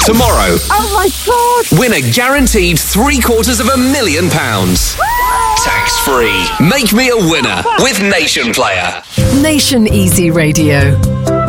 Tomorrow, Oh my God! win a guaranteed £750,000. Tax-free. Make me a winner with Nation Player. Nation Easy Radio.